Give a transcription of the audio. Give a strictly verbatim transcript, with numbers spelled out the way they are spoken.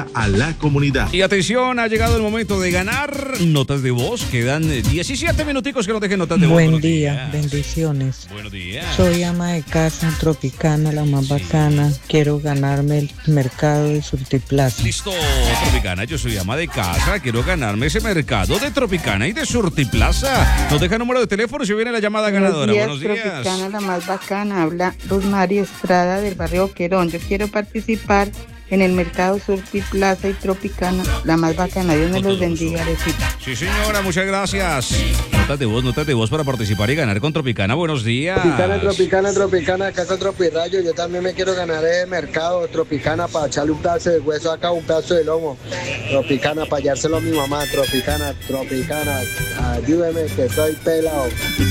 cerca a la comunidad. Y atención, ha llegado el momento de ganar notas de voz. Quedan diecisiete minuticos que nos dejen notas de voz. Buen Buenos día, días. bendiciones. Buenos días. Soy ama de casa en Tropicana, la más bacana. Quiero ganarme el mercado de Surtiplaza. Listo, Tropicana, yo soy ama de casa, quiero ganarme ese mercado de Tropicana y de Surtiplaza. Nos deja número de teléfono si viene la llamada ganadora. Buenos días. Tropicana, la más bacana. Habla Rosmary Estrada del barrio Querón. Yo quiero participar en el mercado Surtiplaza y Tropicana, la más bacana. Dios me los bendiga, Arecita. Sí, señora, muchas gracias. Notas de voz, notas de voz para participar y ganar con Tropicana. Buenos días. Tropicana, Tropicana, Tropicana, acá con Tropirrayo. Yo también me quiero ganar el mercado Tropicana para echarle un pedazo de hueso acá, un pedazo de lomo. Tropicana para hallárselo a mi mamá. Tropicana, Tropicana, ayúdeme que soy pelado.